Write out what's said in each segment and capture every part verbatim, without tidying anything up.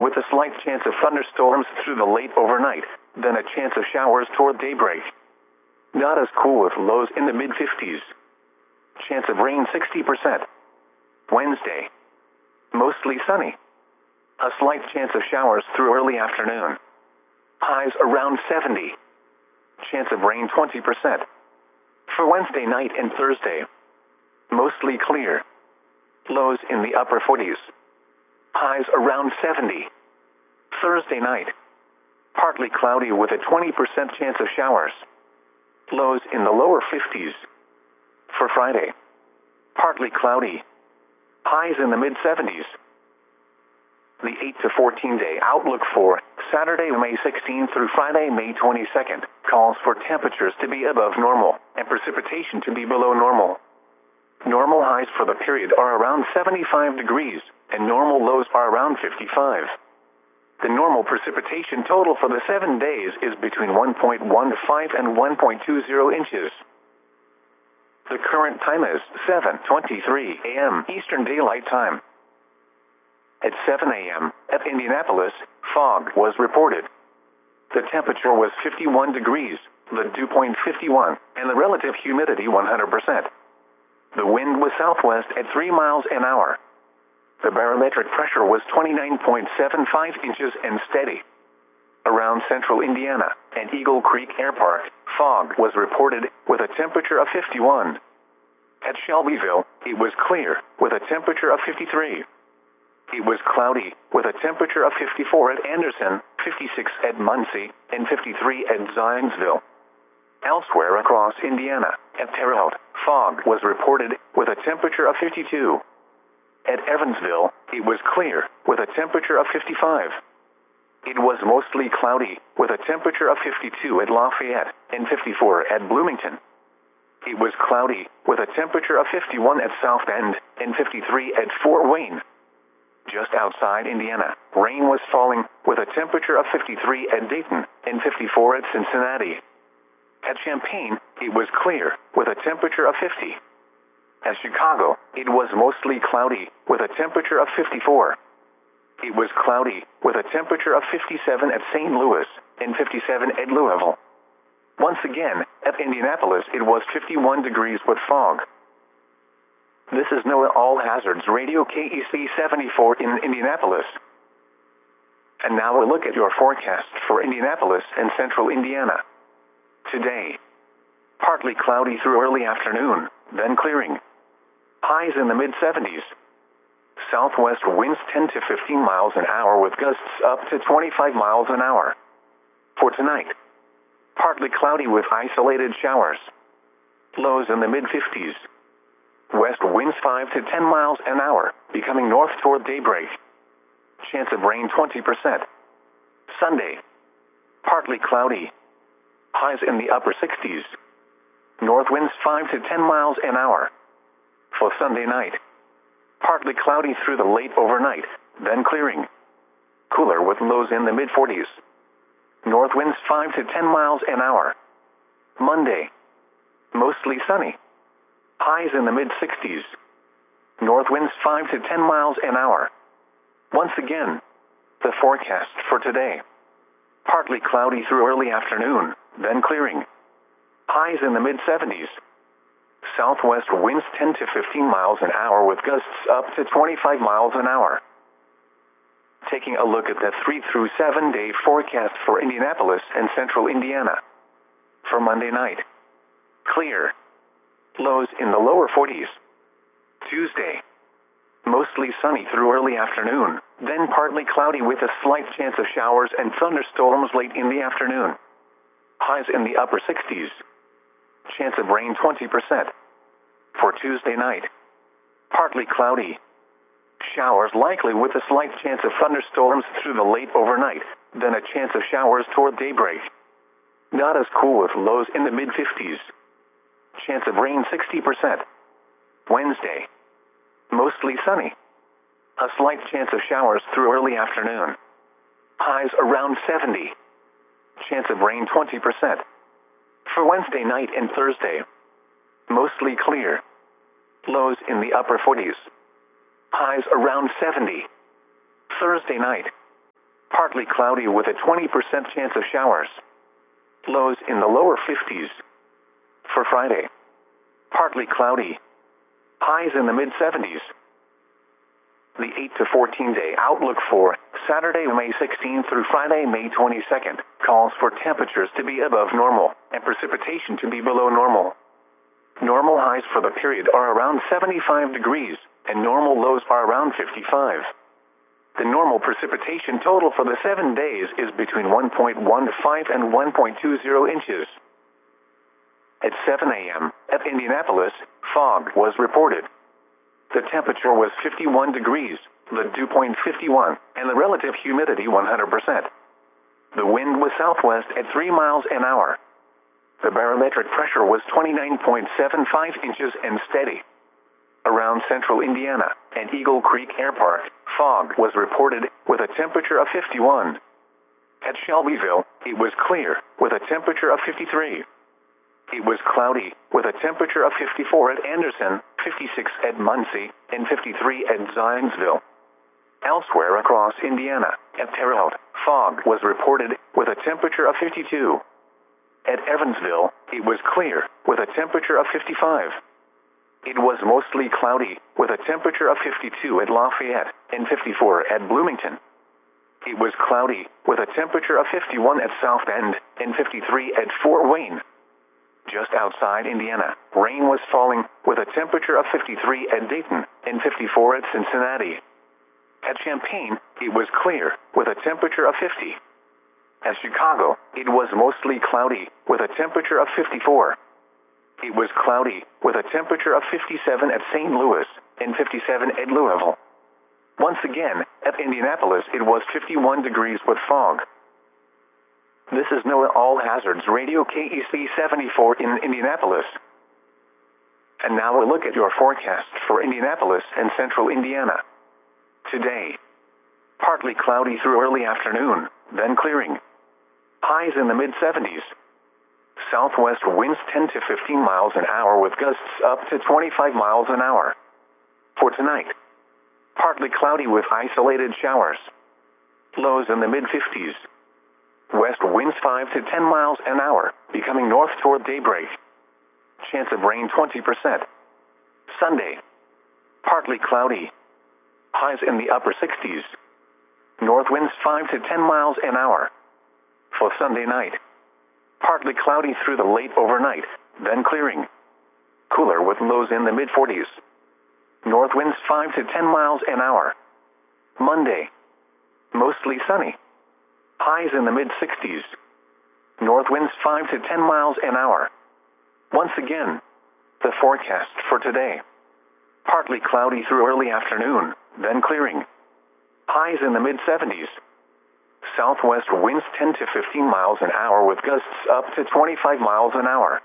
with a slight chance of thunderstorms through the late overnight, then a chance of showers toward daybreak. Not as cool with lows in the mid-fifties. Chance of rain sixty percent. Wednesday. Mostly sunny. A slight chance of showers through early afternoon. Highs around seventy. Chance of rain twenty percent. For Wednesday night and Thursday. Mostly clear. Lows in the upper forties. Highs around seventy. Thursday night. Partly cloudy with a twenty percent chance of showers. Lows in the lower fifties. For Friday. Partly cloudy. Highs in the mid-seventies. The eight to fourteen day outlook for Saturday, May sixteenth through Friday, May twenty-second, calls for temperatures to be above normal and precipitation to be below normal. Normal highs for the period are around seventy-five degrees, and normal lows are around fifty-five. The normal precipitation total for the seven days is between one point one five and one point two zero inches. The current time is seven twenty-three a m Eastern Daylight Time. At seven a m at Indianapolis, fog was reported. The temperature was fifty-one degrees, the dew point fifty-one, and the relative humidity one hundred percent. The wind was southwest at three miles an hour. The barometric pressure was twenty-nine point seven five inches and steady. Around central Indiana and Eagle Creek Air Park, fog was reported with a temperature of fifty-one. At Shelbyville, it was clear with a temperature of fifty-three. It was cloudy with a temperature of fifty-four at Anderson, fifty-six at Muncie, and fifty-three at Zionsville. Elsewhere across Indiana, at Terre Haute, fog was reported with a temperature of fifty-two. At Evansville, it was clear with a temperature of fifty-five. It was mostly cloudy with a temperature of fifty-two at Lafayette and fifty-four at Bloomington. It was cloudy with a temperature of fifty-one at South Bend and fifty-three at Fort Wayne. Just outside Indiana, rain was falling with a temperature of fifty-three at Dayton and fifty-four at Cincinnati. At Champaign, it was clear with a temperature of fifty. At Chicago, it was mostly cloudy with a temperature of fifty-four. It was cloudy with a temperature of fifty-seven at Saint Louis and fifty-seven at Louisville. Once again, at Indianapolis, it was fifty-one degrees with fog. This is NOAA All Hazards Radio K E C seventy-four in Indianapolis. And now a look at your forecast for Indianapolis and central Indiana. Today, partly cloudy through early afternoon, then clearing. Highs in the mid-seventies. Southwest winds ten to fifteen miles an hour with gusts up to twenty-five miles an hour. For tonight, partly cloudy with isolated showers. Lows in the mid-fifties. West winds five to ten miles an hour, becoming north toward daybreak. Chance of rain twenty percent. Sunday, partly cloudy. Highs in the upper sixties. North winds five to ten miles an hour. For Sunday night, partly cloudy through the late overnight, then clearing. Cooler with lows in the mid-forties. North winds five to ten miles an hour. Monday, mostly sunny. Highs in the mid-sixties. North winds five to ten miles an hour. Once again, the forecast for today. Partly cloudy through early afternoon, then clearing. Highs in the mid-seventies. Southwest winds ten to fifteen miles an hour with gusts up to twenty-five miles an hour. Taking a look at the three through seven day forecast for Indianapolis and central Indiana. For Monday night, clear. Lows in the lower forties. Tuesday, mostly sunny through early afternoon, then partly cloudy with a slight chance of showers and thunderstorms late in the afternoon. Highs in the upper sixties. Chance of rain twenty percent. For Tuesday night, partly cloudy. Showers likely with a slight chance of thunderstorms through the late overnight, then a chance of showers toward daybreak. Not as cool with lows in the mid-fifties. Chance of rain sixty percent. Wednesday, mostly sunny. A slight chance of showers through early afternoon. Highs around seventy. Chance of rain twenty percent. For Wednesday night and Thursday, mostly clear. Lows in the upper forties. Highs around seventy. Thursday night, Partly cloudy with a twenty percent chance of showers. Lows in the lower fifties. For Friday, partly cloudy. Highs in the mid seventies. The eight to fourteen day outlook for Saturday, May sixteenth through Friday, May twenty-second, calls for temperatures to be above normal and precipitation to be below normal. Normal highs for the period are around seventy-five degrees, and normal lows are around fifty-five. The normal precipitation total for the seven days is between one point one five and one point two zero inches. At seven a m at Indianapolis, fog was reported. The temperature was fifty-one degrees, the dew point fifty-one, and the relative humidity one hundred percent. The wind was southwest at three miles an hour. The barometric pressure was twenty-nine point seven five inches and steady. Around central Indiana and Eagle Creek Air Park, fog was reported with a temperature of fifty-one. At Shelbyville, it was clear with a temperature of fifty-three. It was cloudy with a temperature of fifty-four at Anderson, fifty-six at Muncie, and fifty-three at Zionsville. Elsewhere across Indiana, at Terre Haute, fog was reported with a temperature of fifty-two. At Evansville, it was clear with a temperature of fifty-five. It was mostly cloudy with a temperature of fifty-two at Lafayette and fifty-four at Bloomington. It was cloudy with a temperature of fifty-one at South Bend and fifty-three at Fort Wayne. Just outside Indiana, rain was falling with a temperature of fifty-three at Dayton and fifty-four at Cincinnati. At Champaign, it was clear with a temperature of fifty. At Chicago, it was mostly cloudy with a temperature of fifty-four. It was cloudy with a temperature of fifty-seven at Saint Louis and fifty-seven at Louisville. Once again, at Indianapolis, it was fifty-one degrees with fog. This is NOAA All Hazards Radio K E C seventy-four in Indianapolis. And now a look at your forecast for Indianapolis and central Indiana. Today, partly cloudy through early afternoon, then clearing. Highs in the mid seventies. Southwest winds ten to fifteen miles an hour with gusts up to twenty-five miles an hour. For tonight, partly cloudy with isolated showers. Lows in the mid fifties. West winds five to ten miles an hour, becoming north toward daybreak. Chance of rain twenty percent. Sunday, partly cloudy. Highs in the upper sixties. North winds five to ten miles an hour. For Sunday night, partly cloudy through the late overnight, then clearing. Cooler with lows in the mid forties. North winds five to ten miles an hour. Monday, mostly sunny. Highs in the mid sixties. North winds five to ten miles an hour. Once again, the forecast for today. Partly cloudy through early afternoon, then clearing. Highs in the mid seventies. Southwest winds ten to fifteen miles an hour with gusts up to twenty-five miles an hour.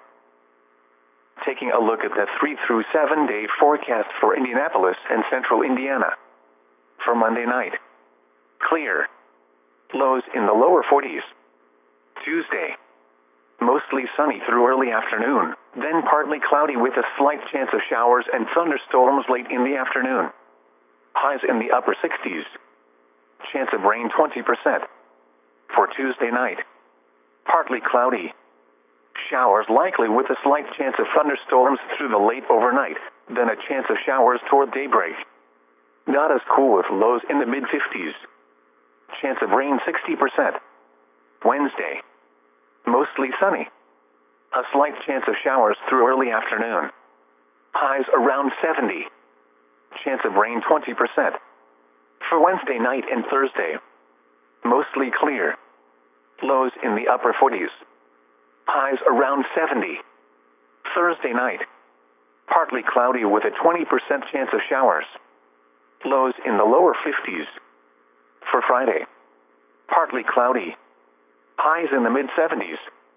Taking a look at the three through seven day forecast for Indianapolis and central Indiana. For Monday night, clear. Lows in the lower forties. Tuesday, mostly sunny through early afternoon, then partly cloudy with a slight chance of showers and thunderstorms late in the afternoon. Highs in the upper sixties. Chance of rain twenty percent. For Tuesday night, partly cloudy. Showers likely with a slight chance of thunderstorms through the late overnight, then a chance of showers toward daybreak. Not as cool with lows in the mid fifties. Chance of rain sixty percent. Wednesday, mostly sunny. A slight chance of showers through early afternoon. Highs around seventy. Chance of rain twenty percent. For Wednesday night and Thursday, mostly clear. Lows in the upper forties. Highs around seventy. Thursday night, partly cloudy with a twenty percent chance of showers. Lows in the lower fifties. For Friday, partly cloudy. Highs in the mid seventies.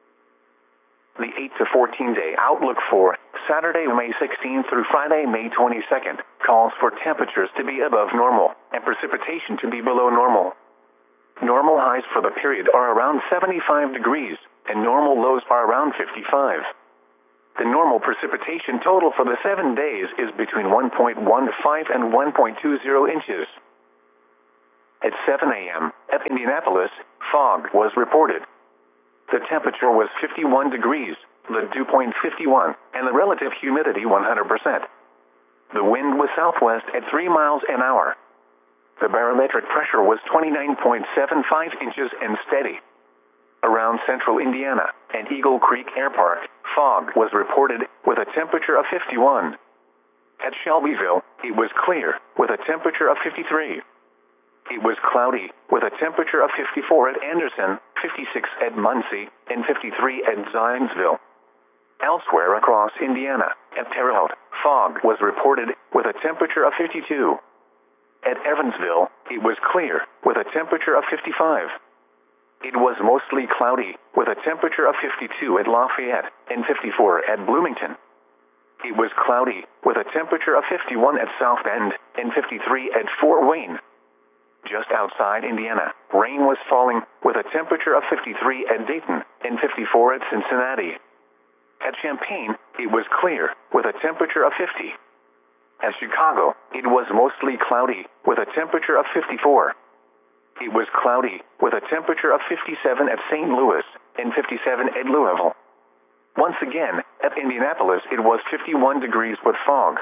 The eight to fourteen day outlook for Saturday, May sixteenth through Friday, May twenty-second, calls for temperatures to be above normal and precipitation to be below normal. Normal highs for the period are around seventy-five degrees, and normal lows are around fifty-five. The normal precipitation total for the seven days is between one point one five and one point two zero inches. At seven a m at Indianapolis, fog was reported. The temperature was fifty-one degrees, the dew point fifty-one, and the relative humidity one hundred percent. The wind was southwest at three miles an hour. The barometric pressure was twenty-nine point seven five inches and steady. Around central Indiana and Eagle Creek Air Park, fog was reported with a temperature of fifty-one. At Shelbyville, it was clear with a temperature of fifty-three. It was cloudy with a temperature of fifty-four at Anderson, fifty-six at Muncie, and fifty-three at Zionsville. Elsewhere across Indiana, at Terre Haute, fog was reported with a temperature of fifty-two. At Evansville, it was clear with a temperature of fifty-five. It was mostly cloudy with a temperature of fifty-two at Lafayette and fifty-four at Bloomington. It was cloudy with a temperature of fifty-one at South Bend and fifty-three at Fort Wayne. Just outside Indiana, rain was falling with a temperature of fifty-three at Dayton and fifty-four at Cincinnati. At Champaign, it was clear with a temperature of fifty. At Chicago, it was mostly cloudy with a temperature of fifty-four. It was cloudy with a temperature of fifty-seven at Saint Louis and fifty-seven at Louisville. Once again, at Indianapolis, it was fifty-one degrees with fog.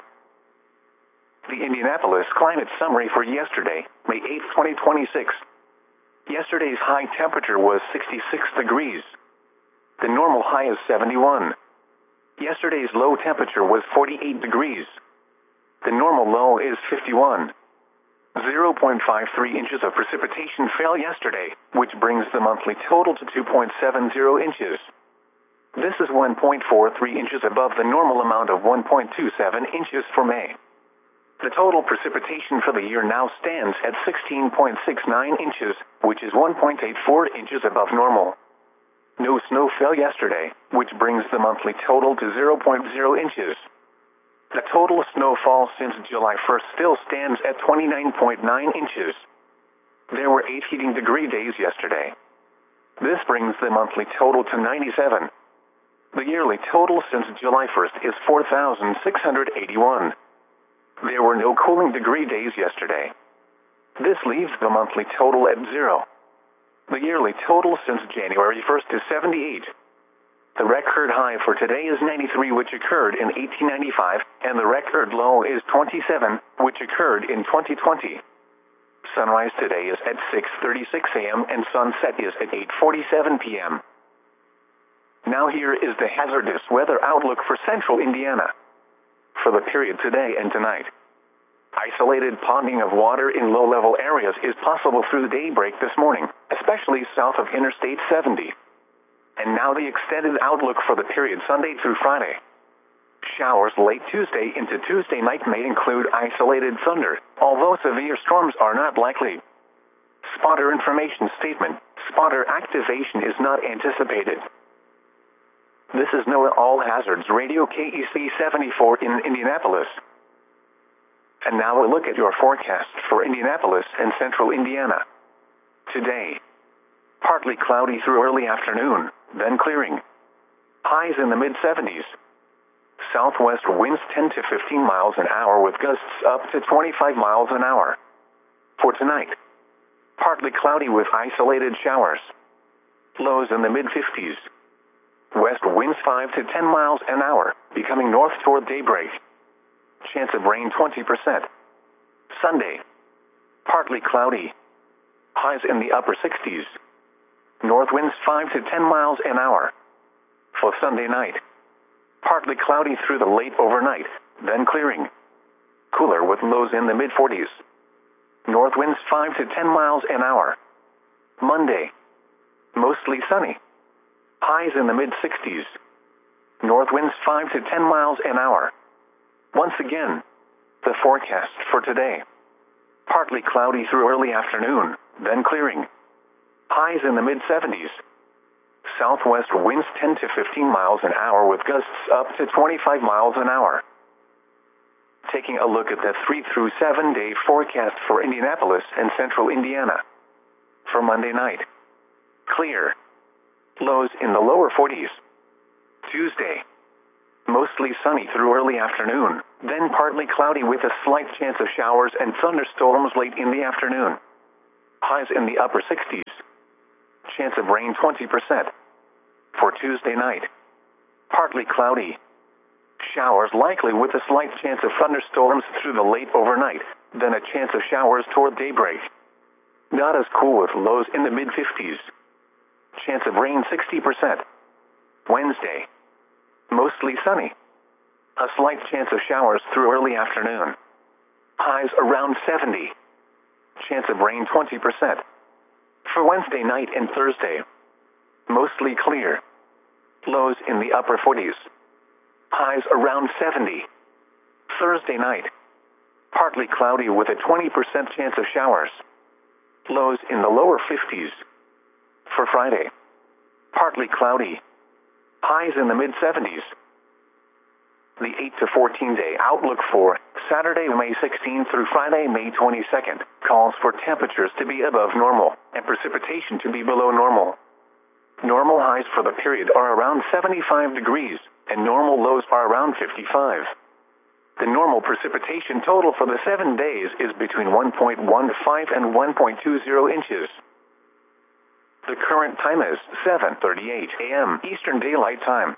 The Indianapolis climate summary for yesterday, May eighth, twenty twenty-six. Yesterday's high temperature was sixty-six degrees. The normal high is seventy-one. Yesterday's low temperature was forty-eight degrees. The normal low is fifty-one. zero point five three inches of precipitation fell yesterday, which brings the monthly total to two point seven zero inches. This is one point four three inches above the normal amount of one point two seven inches for May. The total precipitation for the year now stands at sixteen point six nine inches, which is one point eight four inches above normal. No snow fell yesterday, which brings the monthly total to zero point zero inches. The total snowfall since July first still stands at twenty-nine point nine inches. There were eight heating degree days yesterday. This brings the monthly total to ninety-seven. The yearly total since July first is four thousand six hundred eighty-one. There were no cooling degree days yesterday. This leaves the monthly total at zero. The yearly total since January first is seventy-eight. The record high for today is ninety-three, which occurred in eighteen ninety-five, and the record low is twenty-seven, which occurred in twenty twenty. Sunrise today is at six thirty-six a m and sunset is at eight forty-seven p m Now here is the hazardous weather outlook for central Indiana. For the period today and tonight, isolated ponding of water in low-level areas is possible through daybreak this morning, especially south of Interstate seventy. And now the extended outlook for the period Sunday through Friday. Showers late Tuesday into Tuesday night may include isolated thunder, although severe storms are not likely. Spotter information statement: spotter activation is not anticipated. This is NOAA All Hazards Radio K E C seventy-four in Indianapolis. And now a look at your forecast for Indianapolis and central Indiana. Today, partly cloudy through early afternoon, then clearing. Highs in the mid seventies. Southwest winds ten to fifteen miles an hour with gusts up to twenty-five miles an hour. For tonight, partly cloudy with isolated showers. Lows in the mid fifties. West winds five to ten miles an hour, becoming north toward daybreak. Chance of rain twenty percent. Sunday, partly cloudy. Highs in the upper sixties. North winds five to ten miles an hour. For Sunday night, partly cloudy through the late overnight, then clearing. Cooler with lows in the mid forties. North winds five to ten miles an hour. Monday, mostly sunny. Highs in the mid sixties. North winds five to ten miles an hour. Once again, the forecast for today. Partly cloudy through early afternoon, then clearing. Highs in the mid seventies. Southwest winds ten to fifteen miles an hour with gusts up to twenty-five miles an hour. Taking a look at the three through seven day forecast for Indianapolis and central Indiana. For Monday night, clear. Lows in the lower forties. Tuesday, mostly sunny through early afternoon, then partly cloudy with a slight chance of showers and thunderstorms late in the afternoon. Highs in the upper sixties. Chance of rain twenty percent. For Tuesday night, partly cloudy. Showers likely with a slight chance of thunderstorms through the late overnight, then a chance of showers toward daybreak. Not as cool with lows in the mid fifties. Chance of rain sixty percent. Wednesday, mostly sunny. A slight chance of showers through early afternoon. Highs around seventy. Chance of rain twenty percent. For Wednesday night and Thursday, mostly clear. Lows in the upper forties. Highs around seventy. Thursday night, partly cloudy with a twenty percent chance of showers. Lows in the lower fifties. For Friday, partly cloudy. Highs in the mid seventies. The eight to fourteen day outlook for Saturday, May sixteenth through Friday, May twenty-second, calls for temperatures to be above normal and precipitation to be below normal. Normal highs for the period are around seventy-five degrees, and normal lows are around fifty-five. The normal precipitation total for the seven days is between one point one five and one point two zero inches. The current time is seven thirty-eight a m Eastern Daylight Time.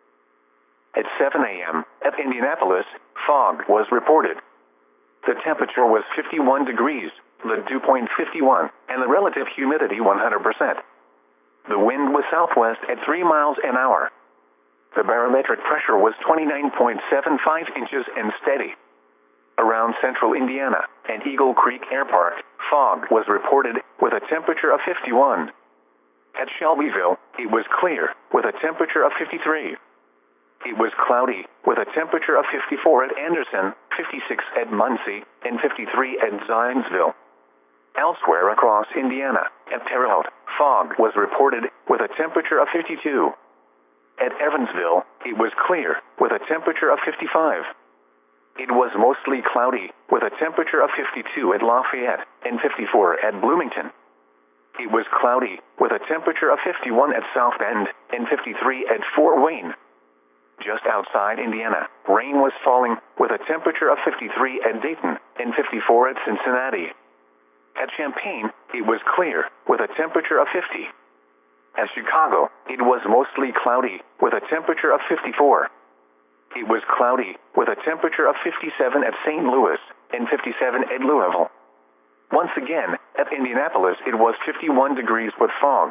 At seven a m at Indianapolis, fog was reported. The temperature was fifty-one degrees, the dew point fifty-one, and the relative humidity one hundred percent. The wind was southwest at three miles an hour. The barometric pressure was twenty-nine point seven five inches and steady. Around central Indiana and Eagle Creek Air Park, fog was reported with a temperature of fifty-one. At Shelbyville, it was clear with a temperature of fifty-three. It was cloudy with a temperature of fifty-four at Anderson, fifty-six at Muncie, and fifty-three at Zionsville. Elsewhere across Indiana, at Terre Haute, fog was reported with a temperature of fifty-two. At Evansville, it was clear with a temperature of fifty-five. It was mostly cloudy with a temperature of fifty-two at Lafayette and fifty-four at Bloomington. It was cloudy with a temperature of fifty-one at South Bend and fifty-three at Fort Wayne. Just outside Indiana, rain was falling with a temperature of fifty-three at Dayton and fifty-four at Cincinnati. At Champaign, it was clear with a temperature of fifty. At Chicago, it was mostly cloudy with a temperature of fifty-four. It was cloudy with a temperature of fifty-seven at Saint Louis and fifty-seven at Louisville. Once again, at Indianapolis, it was fifty-one degrees with fog.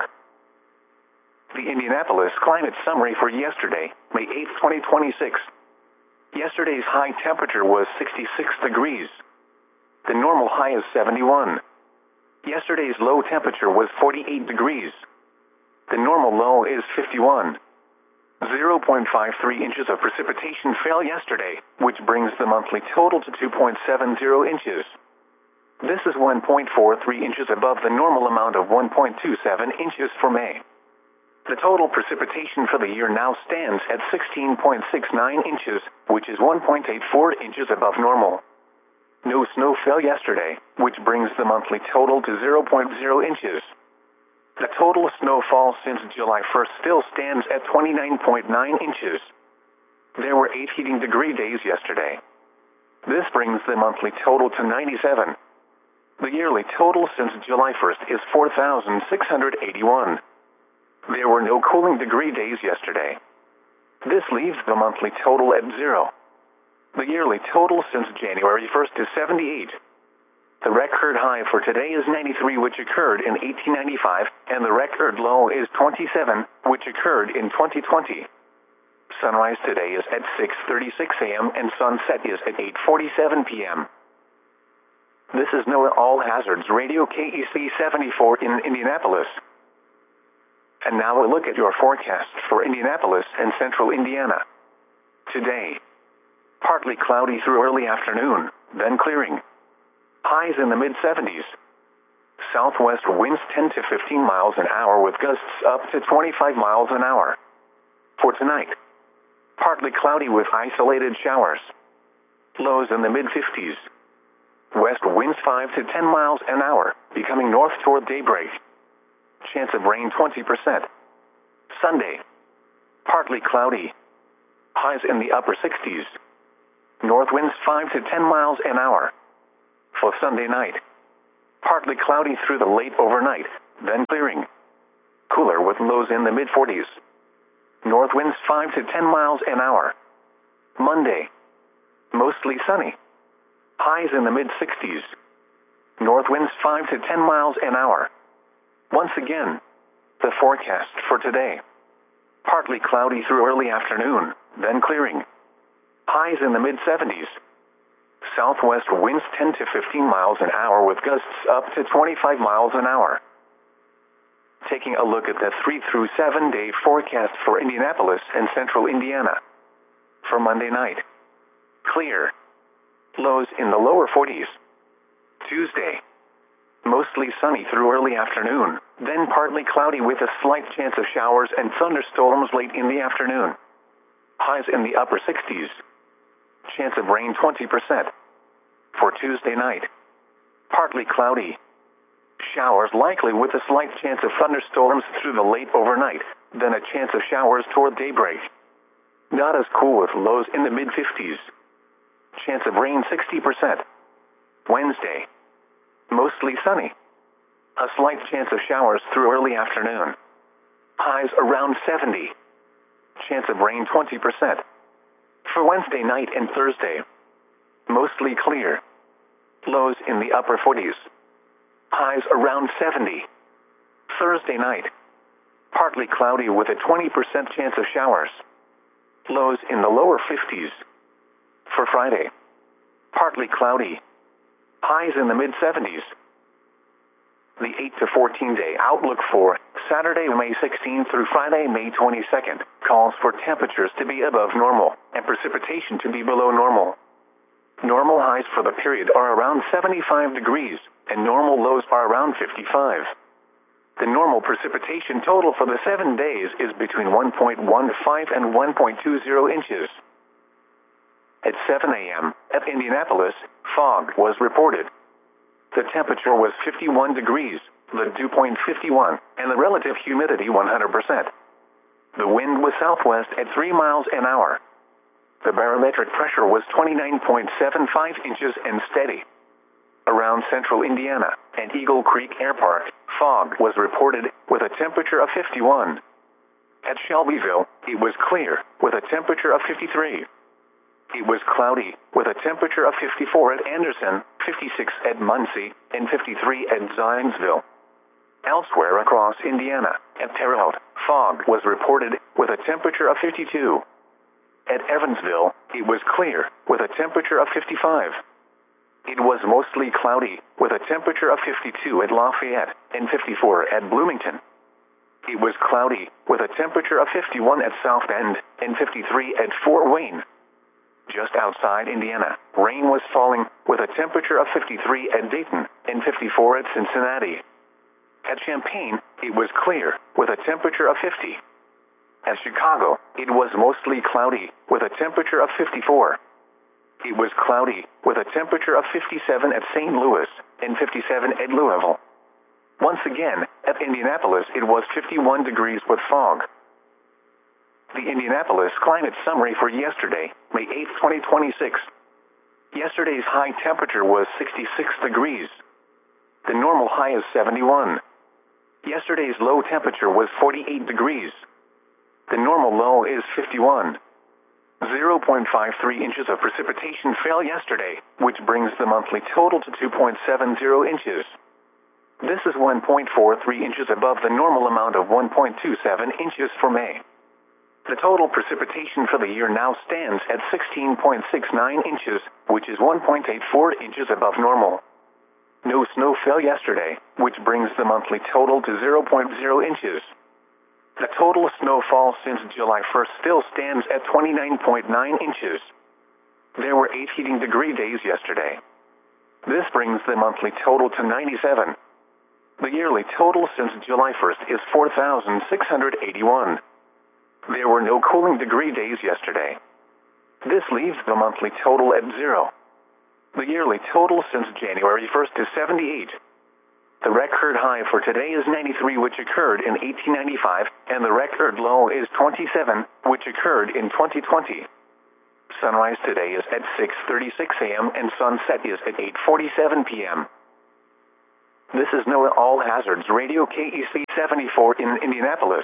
The Indianapolis climate summary for yesterday, May eighth, twenty twenty-six. Yesterday's high temperature was sixty-six degrees. The normal high is seventy-one. Yesterday's low temperature was forty-eight degrees. The normal low is fifty-one. zero point five three inches of precipitation fell yesterday, which brings the monthly total to two point seven zero inches. This is one point four three inches above the normal amount of one point two seven inches for May. The total precipitation for the year now stands at sixteen point six nine inches, which is one point eight four inches above normal. No snow fell yesterday, which brings the monthly total to zero point zero inches. The total snowfall since July first still stands at twenty-nine point nine inches. There were eight heating degree days yesterday. This brings the monthly total to ninety-seven. The yearly total since July first is four thousand six hundred eighty-one. There were no cooling degree days yesterday. This leaves the monthly total at zero. The yearly total since January first is seventy-eight. The record high for today is ninety-three, which occurred in eighteen ninety-five, and the record low is twenty-seven, which occurred in twenty twenty. Sunrise today is at six thirty-six a m and sunset is at eight forty-seven p m This is NOAA All Hazards Radio K E C seventy-four in Indianapolis. And now a look at your forecast for Indianapolis and central Indiana. Today, partly cloudy through early afternoon, then clearing. Highs in the mid seventies. Southwest winds ten to fifteen miles an hour with gusts up to twenty-five miles an hour. For tonight, partly cloudy with isolated showers. Lows in the mid fifties. West winds five to ten miles an hour, becoming north toward daybreak. Chance of rain twenty percent. Sunday, partly cloudy. Highs in the upper sixties. North winds five to ten miles an hour. For Sunday night, Partly cloudy through the late overnight, then clearing. Cooler with lows in the mid forties. North winds five to ten miles an hour. Monday. Mostly sunny. Highs in the mid sixties. North winds five to ten miles an hour. Once again, the forecast for today. Partly cloudy through early afternoon, then clearing. Highs in the mid seventies. Southwest winds ten to fifteen miles an hour with gusts up to twenty-five miles an hour. Taking a look at the three through seven day forecast for Indianapolis and central Indiana. For Monday night. Clear. Lows in the lower forties. Tuesday. Mostly sunny through early afternoon, then partly cloudy with a slight chance of showers and thunderstorms late in the afternoon. Highs in the upper sixties. Chance of rain twenty percent. For Tuesday night. Partly cloudy. Showers likely with a slight chance of thunderstorms through the late overnight, then a chance of showers toward daybreak. Not as cool with lows in the mid fifties. Chance of rain sixty percent. Wednesday. Mostly sunny. A slight chance of showers through early afternoon. Highs around seventy. Chance of rain twenty percent. For Wednesday night and Thursday. Mostly clear. Lows in the upper forties. Highs around seventy. Thursday night. Partly cloudy with a twenty percent chance of showers. Lows in the lower fifties. For Friday. Partly cloudy. Highs in the mid seventies. The eight to fourteen day outlook for Saturday, May sixteenth through Friday, May twenty-second, calls for temperatures to be above normal and precipitation to be below normal. Normal highs for the period are around seventy-five degrees, and normal lows are around fifty-five. The normal precipitation total for the seven days is between one point one five and one point two zero inches. At seven a m at Indianapolis, fog was reported. The temperature was fifty-one degrees, the dew point fifty-one, and the relative humidity one hundred percent. The wind was southwest at three miles an hour. The barometric pressure was twenty-nine point seven five inches and steady. Around central Indiana and Eagle Creek Air Park, fog was reported with a temperature of fifty-one. At Shelbyville, it was clear with a temperature of fifty-three. It was cloudy with a temperature of fifty-four at Anderson, fifty-six at Muncie, and fifty-three at Zionsville. Elsewhere across Indiana, at Terre Haute, fog was reported with a temperature of fifty-two. At Evansville, it was clear with a temperature of fifty-five. It was mostly cloudy with a temperature of fifty-two at Lafayette and fifty-four at Bloomington. It was cloudy with a temperature of fifty-one at South Bend and fifty-three at Fort Wayne. Just outside Indiana, rain was falling with a temperature of fifty-three at Dayton and fifty-four at Cincinnati. At Champaign, it was clear with a temperature of fifty. At Chicago, it was mostly cloudy with a temperature of fifty-four. It was cloudy with a temperature of fifty-seven at Saint Louis and fifty-seven at Louisville. Once again, at Indianapolis, it was fifty-one degrees with fog. The Indianapolis climate summary for yesterday, May eighth, twenty twenty-six. Yesterday's high temperature was sixty-six degrees. The normal high is seventy-one. Yesterday's low temperature was forty-eight degrees. The normal low is fifty-one. zero point five three inches of precipitation fell yesterday, which brings the monthly total to two point seven zero inches. This is one point four three inches above the normal amount of one point two seven inches for May. The total precipitation for the year now stands at sixteen point six nine inches, which is one point eight four inches above normal. No snow fell yesterday, which brings the monthly total to zero point zero inches. The total snowfall since July first still stands at twenty-nine point nine inches. There were eight heating degree days yesterday. This brings the monthly total to ninety-seven. The yearly total since July first is four thousand six hundred eighty-one. There were no cooling degree days yesterday. This leaves the monthly total at zero. The yearly total since January first is seventy-eight. The record high for today is ninety-three, which occurred in eighteen ninety-five, and the record low is twenty-seven, which occurred in twenty twenty. Sunrise today is at six thirty-six a m and sunset is at eight forty-seven p m This is NOAA All Hazards Radio K E C seventy-four in Indianapolis.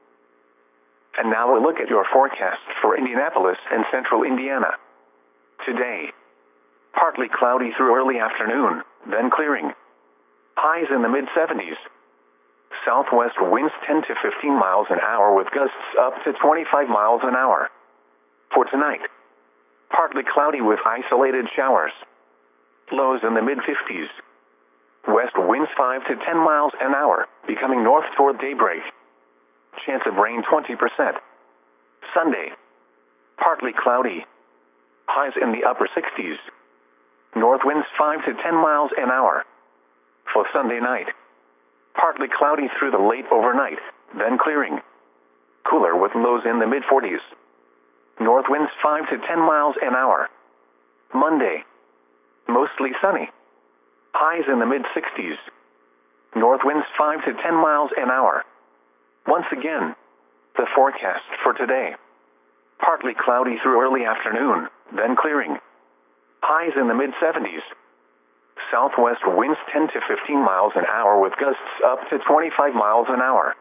And now a look at your forecast for Indianapolis and central Indiana. Today, partly cloudy through early afternoon, then clearing. Highs in the mid seventies. Southwest winds ten to fifteen miles an hour with gusts up to twenty-five miles an hour. For tonight, partly cloudy with isolated showers. Lows in the mid fifties. West winds five to ten miles an hour, becoming north toward daybreak. Chance of rain twenty percent. Sunday, partly cloudy. Highs in the upper sixties. North winds five to ten miles an hour. For Sunday night, partly cloudy through the late overnight, then clearing. Cooler with lows in the mid forties. North winds five to ten miles an hour. Monday, mostly sunny. Highs in the mid sixties. North winds five to ten miles an hour. Once again, the forecast for today. Partly cloudy through early afternoon, then clearing. Highs in the mid seventies. Southwest winds ten to fifteen miles an hour with gusts up to twenty-five miles an hour.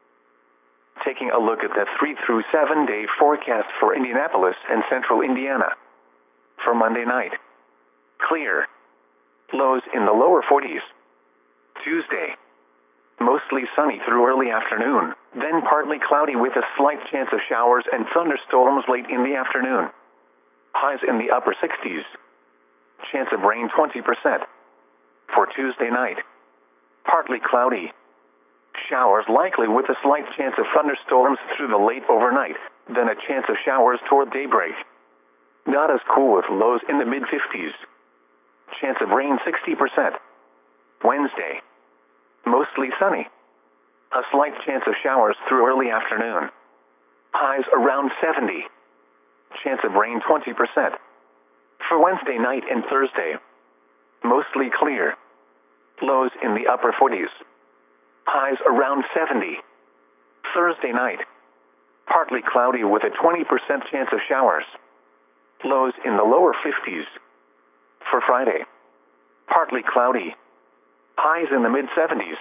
Taking a look at the three through seven day forecast for Indianapolis and central Indiana. For Monday night, clear. Lows in the lower forties. Tuesday, mostly sunny through early afternoon, then partly cloudy with a slight chance of showers and thunderstorms late in the afternoon. Highs in the upper sixties. Chance of rain twenty percent. For Tuesday night, partly cloudy. Showers likely with a slight chance of thunderstorms through the late overnight, then a chance of showers toward daybreak. Not as cool with lows in the mid fifties. Chance of rain sixty percent. Wednesday, mostly sunny. A slight chance of showers through early afternoon. Highs around seventy. Chance of rain twenty percent. For Wednesday night and Thursday, mostly clear. Lows in the upper forties. Highs around seventy. Thursday night, partly cloudy with a twenty percent chance of showers. Lows in the lower fifties. For Friday, partly cloudy. Highs in the mid seventies.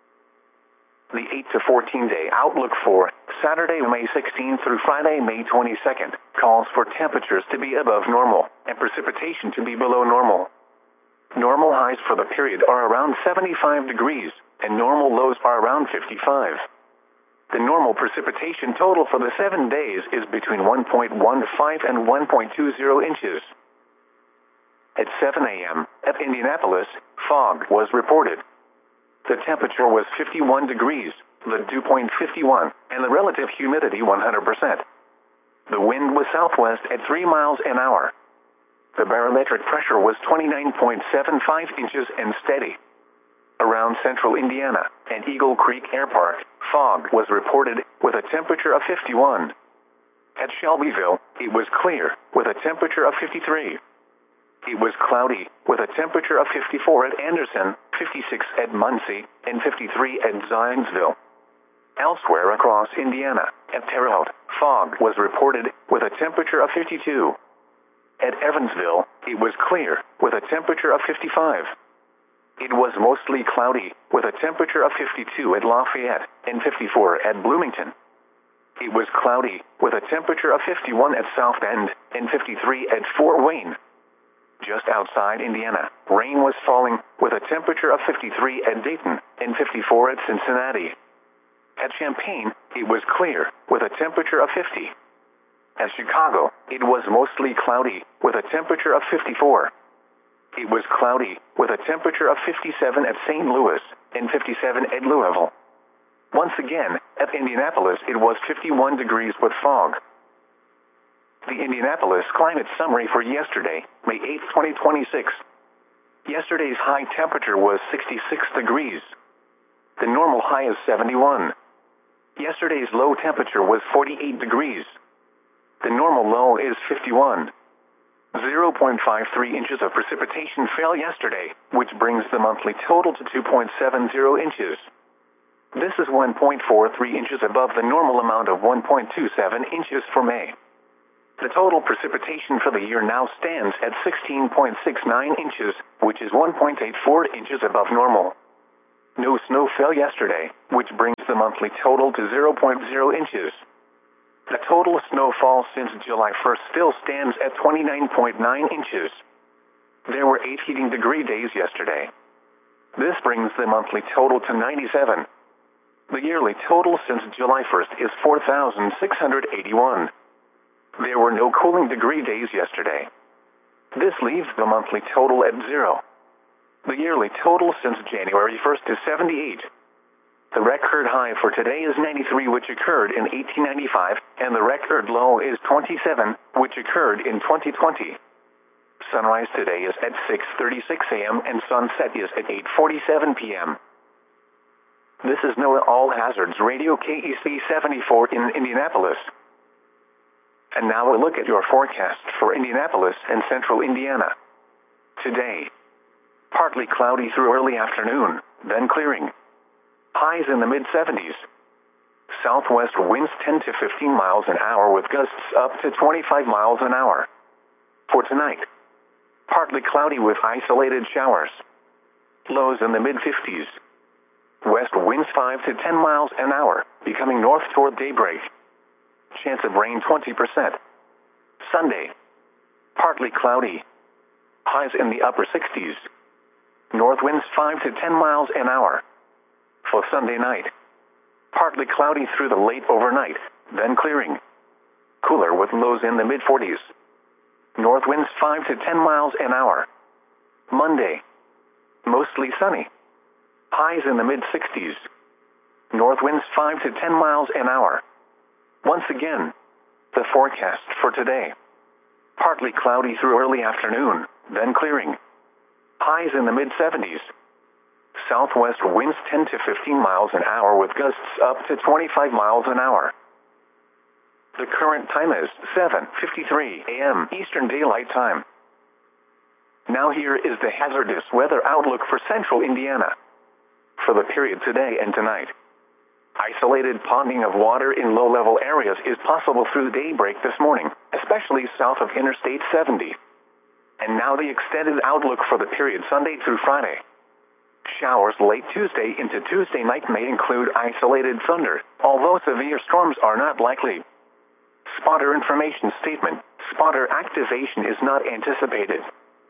The eight to fourteen day outlook for Saturday, May sixteenth through Friday, May twenty-second, calls for temperatures to be above normal and precipitation to be below normal. Normal highs for the period are around seventy-five degrees, and normal lows are around fifty-five. The normal precipitation total for the seven days is between one point one five and one point two zero inches. At seven a m at Indianapolis, fog was reported. The temperature was fifty-one degrees, the dew point fifty-one, and the relative humidity one hundred percent. The wind was southwest at three miles an hour. The barometric pressure was twenty-nine point seven five inches and steady. Around central Indiana and Eagle Creek Air Park, fog was reported with a temperature of fifty-one. At Shelbyville, it was clear with a temperature of fifty-three. It was cloudy with a temperature of fifty-four at Anderson, fifty-six at Muncie, and fifty-three at Zionsville. Elsewhere across Indiana, at Terre Haute, fog was reported with a temperature of fifty-two. At Evansville, it was clear with a temperature of fifty-five. It was mostly cloudy with a temperature of fifty-two at Lafayette and fifty-four at Bloomington. It was cloudy with a temperature of fifty-one at South Bend and fifty-three at Fort Wayne. Just outside Indiana, rain was falling with a temperature of fifty-three at Dayton and fifty-four at Cincinnati. At Champaign, it was clear with a temperature of fifty. At Chicago, it was mostly cloudy with a temperature of fifty-four. It was cloudy with a temperature of fifty-seven at Saint Louis and fifty-seven at Louisville. Once again, at Indianapolis, it was fifty-one degrees with fog. The Indianapolis climate summary for yesterday, May eighth, twenty twenty-six. Yesterday's high temperature was sixty-six degrees. The normal high is seventy-one. Yesterday's low temperature was forty-eight degrees. The normal low is fifty-one. zero point five three inches of precipitation fell yesterday, which brings the monthly total to two point seven zero inches. This is one point four three inches above the normal amount of one point two seven inches for May. The total precipitation for the year now stands at sixteen point six nine inches, which is one point eight four inches above normal. No snow fell yesterday, which brings the monthly total to zero point zero inches. The total snowfall since July first still stands at twenty-nine point nine inches. There were eight heating degree days yesterday. This brings the monthly total to ninety-seven. The yearly total since July first is four thousand six hundred eighty-one. There were no cooling degree days yesterday. This leaves the monthly total at zero. The yearly total since January first is seventy-eight. The record high for today is ninety-three, which occurred in eighteen ninety-five, and the record low is twenty-seven, which occurred in twenty twenty. Sunrise today is at six thirty-six a m and sunset is at eight forty-seven p m This is NOAA All Hazards Radio K E C seventy-four in Indianapolis. And now a look at your forecast for Indianapolis and central Indiana. Today, partly cloudy through early afternoon, then clearing. Highs in the mid seventies. Southwest winds ten to fifteen miles an hour with gusts up to twenty-five miles an hour. For tonight, partly cloudy with isolated showers. Lows in the mid fifties. West winds five to ten miles an hour, becoming north toward daybreak. Chance of rain twenty percent. Sunday, partly cloudy. Highs in the upper sixties. North winds five to ten miles an hour. For Sunday night, partly cloudy through the late overnight, then clearing. Cooler with lows in the mid forties. North winds five to ten miles an hour. Monday, mostly sunny. Highs in the mid sixties. North winds five to ten miles an hour. Once again, the forecast for today. Partly cloudy through early afternoon, then clearing. Highs in the mid seventies. Southwest winds ten to fifteen miles an hour with gusts up to twenty-five miles an hour. The current time is seven fifty-three a m Eastern Daylight Time. Now here is the hazardous weather outlook for central Indiana. For the period today and tonight, isolated ponding of water in low-level areas is possible through daybreak this morning, especially south of Interstate seventy. And now the extended outlook for the period Sunday through Friday. Showers late Tuesday into Tuesday night may include isolated thunder, although severe storms are not likely. Spotter information statement: spotter activation is not anticipated.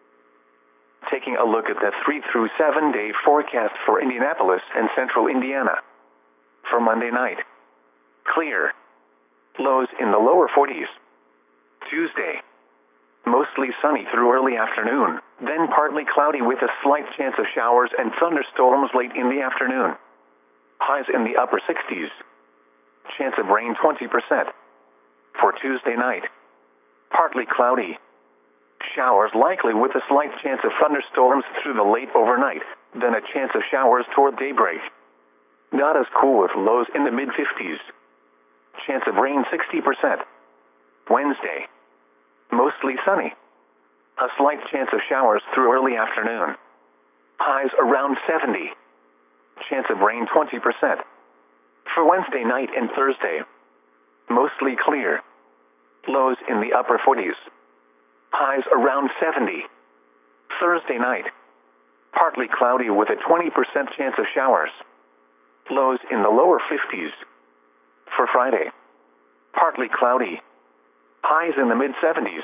Taking a look at the three through seven day forecast for Indianapolis and central Indiana. For Monday night, clear. Lows in the lower forties. Tuesday, mostly sunny through early afternoon, then partly cloudy with a slight chance of showers and thunderstorms late in the afternoon. Highs in the upper sixties. Chance of rain twenty percent. For Tuesday night, partly cloudy. Showers likely with a slight chance of thunderstorms through the late overnight, then a chance of showers toward daybreak. Not as cool with lows in the mid fifties. Chance of rain sixty percent. Wednesday, mostly sunny. A slight chance of showers through early afternoon. Highs around seventy. Chance of rain twenty percent. For Wednesday night and Thursday, mostly clear. Lows in the upper forties. Highs around seventy. Thursday night, partly cloudy with a twenty percent chance of showers. Lows in the lower fifties. For Friday, partly cloudy. Highs in the mid seventies.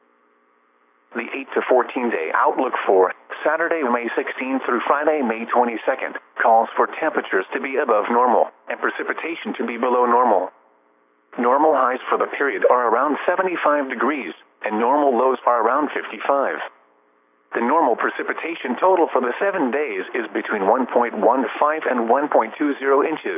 The eight to fourteen day outlook for Saturday, May sixteenth through Friday, May twenty-second, calls for temperatures to be above normal and precipitation to be below normal. Normal highs for the period are around seventy-five degrees, and normal lows are around fifty-five. The normal precipitation total for the seven days is between one point one five and one point two zero inches.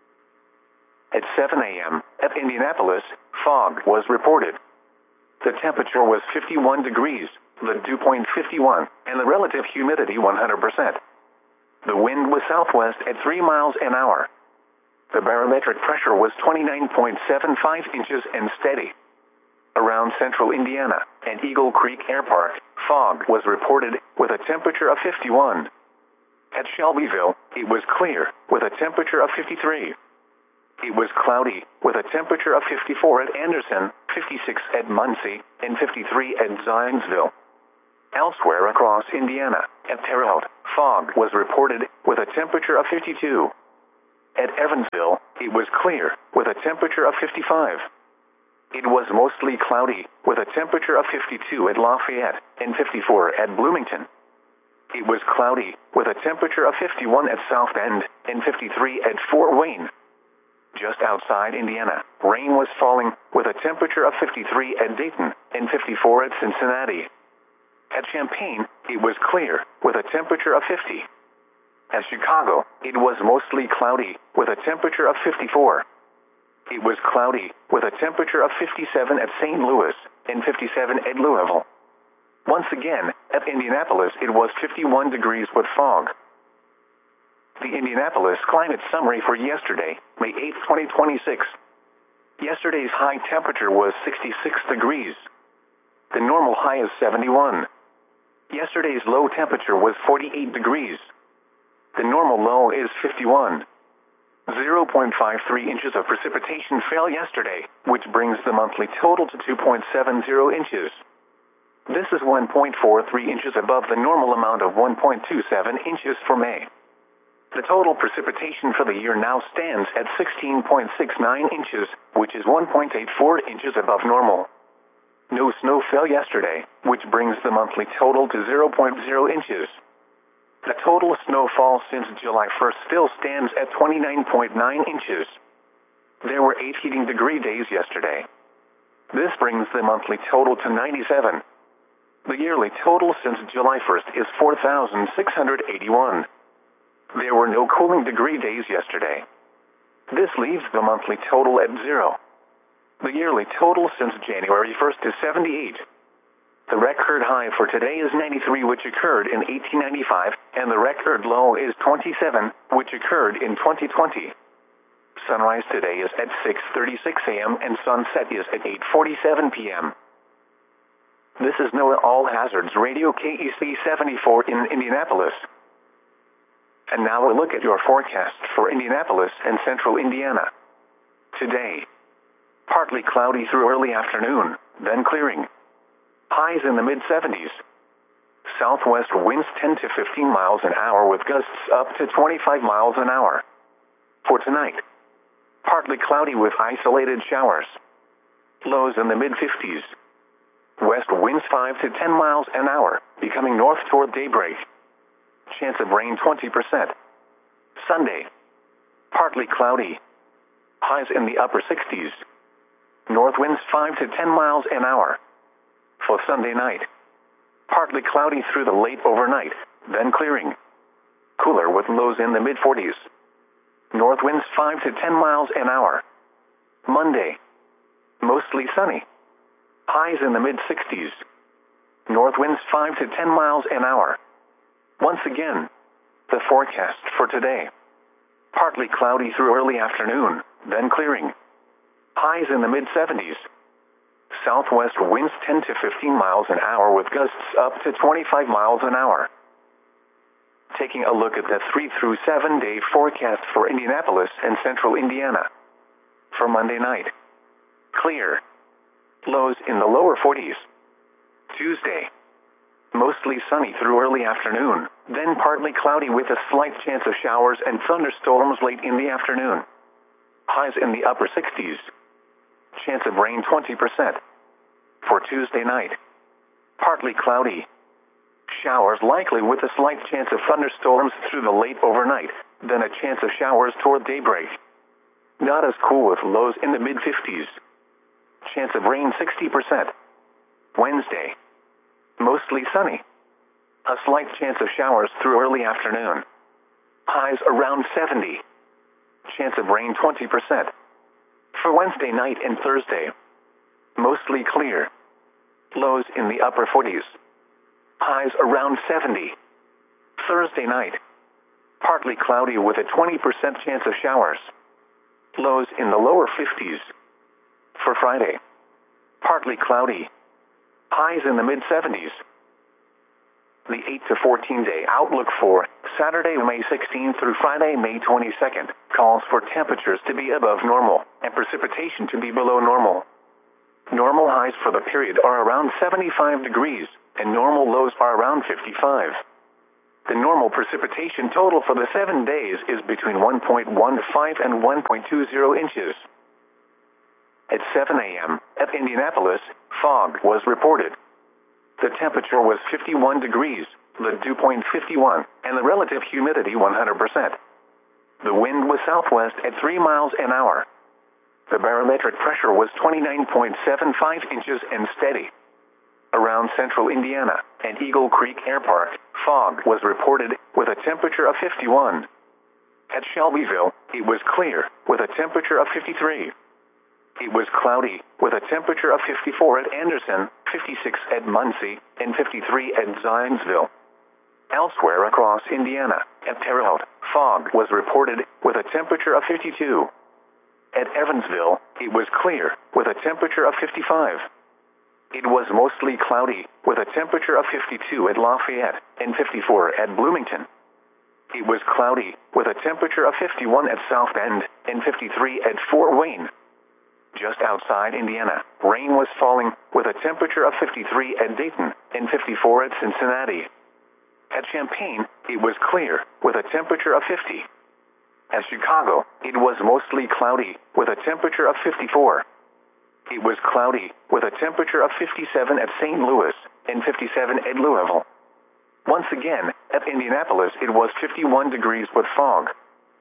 At seven a m at Indianapolis, fog was reported. The temperature was fifty-one degrees, the dew point fifty-one, and the relative humidity one hundred percent. The wind was southwest at three miles an hour. The barometric pressure was twenty-nine point seven five inches and steady. Around central Indiana and Eagle Creek Air Park, fog was reported with a temperature of fifty-one. At Shelbyville, it was clear with a temperature of fifty-three. It was cloudy with a temperature of fifty-four at Anderson, fifty-six at Muncie, and fifty-three at Zionsville. Elsewhere across Indiana, at Terre Haute, fog was reported, with a temperature of fifty-two. At Evansville, it was clear, with a temperature of fifty-five. It was mostly cloudy, with a temperature of fifty-two at Lafayette, and fifty-four at Bloomington. It was cloudy, with a temperature of fifty-one at South Bend, and fifty-three at Fort Wayne. Just outside Indiana, rain was falling, with a temperature of fifty-three at Dayton, and fifty-four at Cincinnati. At Champaign, it was clear, with a temperature of fifty. At Chicago, it was mostly cloudy, with a temperature of fifty-four. It was cloudy, with a temperature of fifty-seven at Saint Louis, and fifty-seven at Louisville. Once again, at Indianapolis it was fifty-one degrees with fog. The Indianapolis climate summary for yesterday, May eighth, twenty twenty-six. Yesterday's high temperature was sixty-six degrees. The normal high is seventy-one. Yesterday's low temperature was forty-eight degrees. The normal low is fifty-one. zero point five three inches of precipitation fell yesterday, which brings the monthly total to two point seven zero inches. This is one point four three inches above the normal amount of one point two seven inches for May. The total precipitation for the year now stands at sixteen point six nine inches, which is one point eight four inches above normal. No snow fell yesterday, which brings the monthly total to zero point zero inches. The total snowfall since July first still stands at twenty-nine point nine inches. There were eight heating degree days yesterday. This brings the monthly total to ninety-seven. The yearly total since July first is four thousand six hundred eighty-one. There were no cooling degree days yesterday. This leaves the monthly total at zero. The yearly total since January first is seventy-eight. The record high for today is ninety-three, which occurred in eighteen ninety-five, and the record low is twenty-seven, which occurred in twenty twenty. Sunrise today is at six thirty-six a m and sunset is at eight forty-seven p m This is NOAA All Hazards Radio K E C seventy-four in Indianapolis. And now we'll look at your forecast for Indianapolis and central Indiana. Today, partly cloudy through early afternoon, then clearing. Highs in the mid seventies. Southwest winds ten to fifteen miles an hour with gusts up to twenty-five miles an hour. For tonight, partly cloudy with isolated showers. Lows in the mid fifties. West winds five to ten miles an hour, becoming north toward daybreak. Chance of rain twenty percent. Sunday, partly cloudy. Highs in the upper sixties. North winds five to ten miles an hour. For Sunday night, partly cloudy through the late overnight, then clearing. Cooler with lows in the mid forties. North winds five to ten miles an hour. Monday, mostly sunny. Highs in the mid sixties. North winds five to ten miles an hour. Once again, the forecast for today. Partly cloudy through early afternoon, then clearing. Highs in the mid seventies. Southwest winds ten to fifteen miles an hour with gusts up to twenty-five miles an hour. Taking a look at the three through seven day forecast for Indianapolis and central Indiana. For Monday night, clear. Lows in the lower forties. Tuesday, mostly sunny through early afternoon, then partly cloudy with a slight chance of showers and thunderstorms late in the afternoon. Highs in the upper sixties. Chance of rain twenty percent. For Tuesday night, partly cloudy. Showers likely with a slight chance of thunderstorms through the late overnight, then a chance of showers toward daybreak. Not as cool with lows in the mid fifties. Chance of rain sixty percent. Wednesday, mostly sunny. A slight chance of showers through early afternoon. Highs around seventy. Chance of rain twenty percent. For Wednesday night and Thursday, mostly clear. Lows in the upper forties. Highs around seventy. Thursday night, partly cloudy with a twenty percent chance of showers. Lows in the lower fifties. For Friday, partly cloudy. Highs in the mid seventies. The eight to fourteen day outlook for Saturday, May sixteenth through Friday, May twenty-second, calls for temperatures to be above normal and precipitation to be below normal. Normal highs for the period are around seventy-five degrees, and normal lows are around fifty-five. The normal precipitation total for the seven days is between one point one five and one point two zero inches. At seven a m at Indianapolis, fog was reported. The temperature was fifty-one degrees, the dew point fifty-one, and the relative humidity one hundred percent. The wind was southwest at three miles an hour. The barometric pressure was twenty-nine point seven five inches and steady. Around central Indiana and Eagle Creek Air Park, fog was reported with a temperature of fifty-one. At Shelbyville, it was clear with a temperature of fifty-three. It was cloudy with a temperature of fifty-four at Anderson, fifty-six at Muncie, and fifty-three at Zionsville. Elsewhere across Indiana, at Terre Haute, fog was reported with a temperature of fifty-two. At Evansville, it was clear with a temperature of fifty-five. It was mostly cloudy, with a temperature of fifty-two at Lafayette and fifty-four at Bloomington. It was cloudy, with a temperature of fifty-one at South Bend and fifty-three at Fort Wayne. Just outside Indiana, rain was falling, with a temperature of fifty-three at Dayton and fifty-four at Cincinnati. At Champaign, it was clear, with a temperature of fifty. At Chicago, it was mostly cloudy, with a temperature of fifty-four. It was cloudy, with a temperature of fifty-seven at Saint Louis and fifty-seven at Louisville. Once again, at Indianapolis it was fifty-one degrees with fog.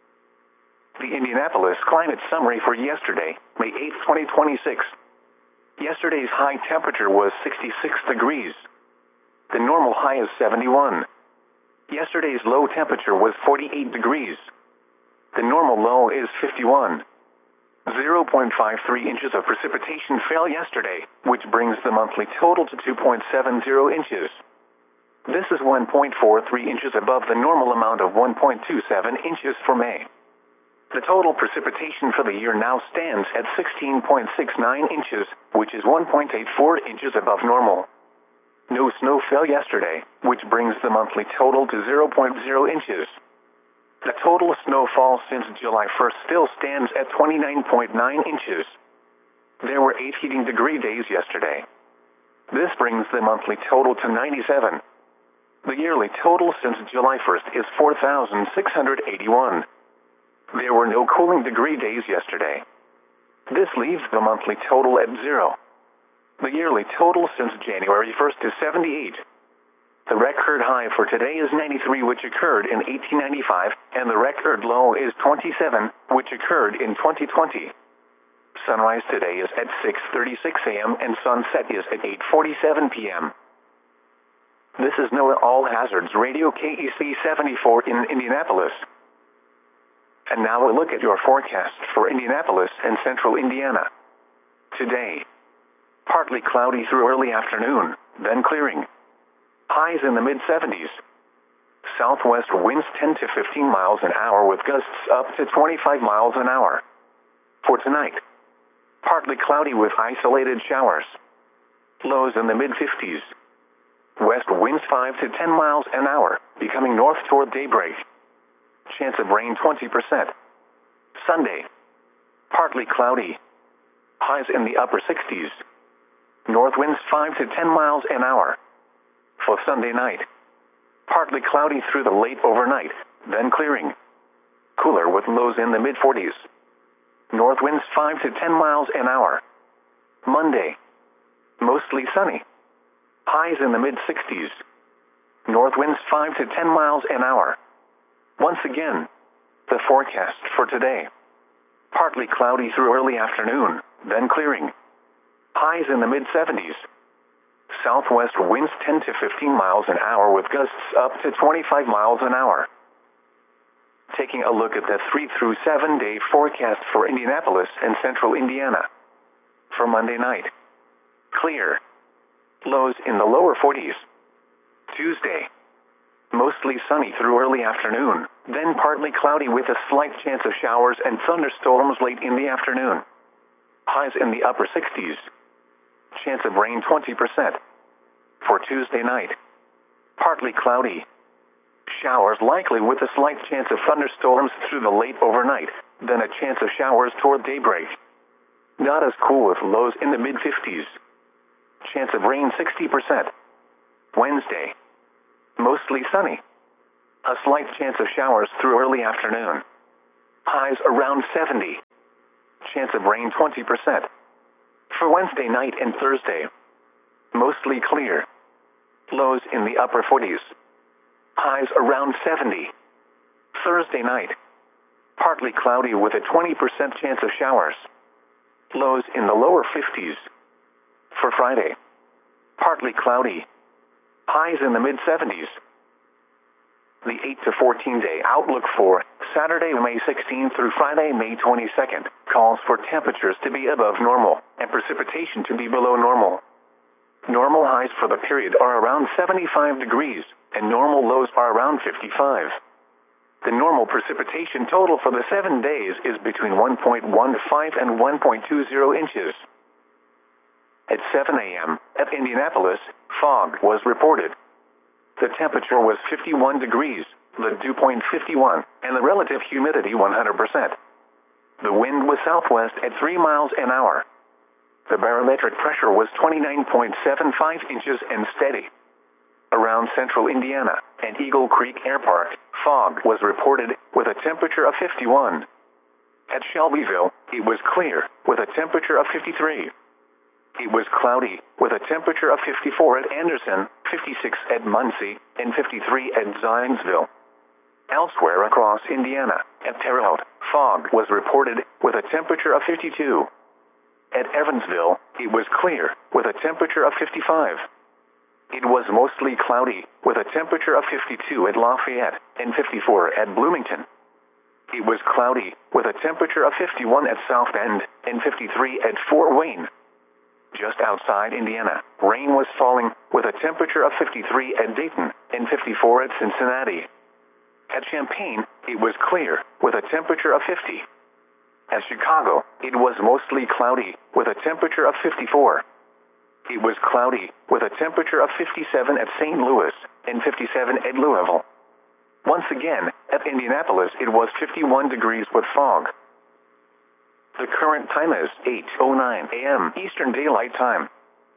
The Indianapolis climate summary for yesterday, May eighth, twenty twenty-six. Yesterday's high temperature was sixty-six degrees. The normal high is seventy-one. Yesterday's low temperature was forty-eight degrees. The normal low is fifty-one. zero point five three inches of precipitation fell yesterday, which brings the monthly total to two point seven zero inches. This is one point four three inches above the normal amount of one point two seven inches for May. The total precipitation for the year now stands at sixteen point six nine inches, which is one point eight four inches above normal. No snow fell yesterday, which brings the monthly total to zero point zero inches. The total snowfall since July first still stands at twenty-nine point nine inches. There were eight heating degree days yesterday. This brings the monthly total to ninety-seven. The yearly total since July first is four thousand six hundred eighty-one. There were no cooling degree days yesterday. This leaves the monthly total at zero. The yearly total since January first is seventy-eight. The record high for today is ninety-three, which occurred in eighteen ninety-five, and the record low is twenty-seven, which occurred in twenty twenty. Sunrise today is at six thirty-six a m and sunset is at eight forty-seven p m This is NOAA All Hazards Radio K E C seventy-four in Indianapolis. And now a look at your forecast for Indianapolis and central Indiana. Today, partly cloudy through early afternoon, then clearing. Highs in the mid seventies. Southwest winds ten to fifteen miles an hour with gusts up to twenty-five miles an hour. For tonight, partly cloudy with isolated showers. Lows in the mid fifties. West winds five to ten miles an hour, becoming north toward daybreak. Chance of rain twenty percent. Sunday, partly cloudy. Highs in the upper sixties. North winds five to ten miles an hour. For Sunday night, partly cloudy through the late overnight, then clearing. Cooler with lows in the mid forties. North winds five to ten miles an hour. Monday, mostly sunny. Highs in the mid sixties. North winds five to ten miles an hour. Once again, the forecast for today. Partly cloudy through early afternoon, then clearing. Highs in the mid seventies. Southwest winds ten to fifteen miles an hour with gusts up to twenty-five miles an hour. Taking a look at the three through seven day forecast for Indianapolis and central Indiana. For Monday night, clear. Lows in the lower forties. Tuesday, mostly sunny through early afternoon, then partly cloudy with a slight chance of showers and thunderstorms late in the afternoon. Highs in the upper sixties. Chance of rain twenty percent. For Tuesday night, partly cloudy. Showers likely with a slight chance of thunderstorms through the late overnight, then a chance of showers toward daybreak. Not as cool with lows in the mid fifties. Chance of rain sixty percent. Wednesday, mostly sunny. A slight chance of showers through early afternoon. Highs around seventy. Chance of rain twenty percent. For Wednesday night and Thursday, mostly clear. Lows in the upper forties. Highs around seventy. Thursday night, partly cloudy with a twenty percent chance of showers. Lows in the lower fifties. For Friday, partly cloudy. Highs in the mid seventies. The eight to fourteen day outlook for Saturday, May sixteenth through Friday, May twenty-second, calls for temperatures to be above normal and precipitation to be below normal. Normal highs for the period are around seventy-five degrees, and normal lows are around fifty-five. The normal precipitation total for the seven days is between one point one five and one point two zero inches. At seven a m at Indianapolis, fog was reported. The temperature was fifty-one degrees, the dew point fifty-one, and the relative humidity one hundred percent. The wind was southwest at three miles an hour. The barometric pressure was twenty-nine point seven five inches and steady. Around central Indiana and Eagle Creek Air Park, fog was reported with a temperature of fifty-one. At Shelbyville, it was clear with a temperature of fifty-three. It was cloudy with a temperature of fifty-four at Anderson, fifty-six at Muncie, and fifty-three at Zionsville. Elsewhere across Indiana, at Terre Haute, fog was reported with a temperature of fifty-two. At Evansville, it was clear with a temperature of fifty-five. It was mostly cloudy with a temperature of fifty-two at Lafayette and fifty-four at Bloomington. It was cloudy with a temperature of fifty-one at South Bend and fifty-three at Fort Wayne. Just outside Indiana, rain was falling with a temperature of fifty-three at Dayton and fifty-four at Cincinnati. At Champaign, it was clear with a temperature of fifty. At Chicago, it was mostly cloudy with a temperature of fifty-four. It was cloudy with a temperature of fifty-seven at Saint Louis and fifty-seven at Louisville. Once again, at Indianapolis, it was fifty-one degrees with fog. The current time is eight oh nine a m Eastern Daylight Time.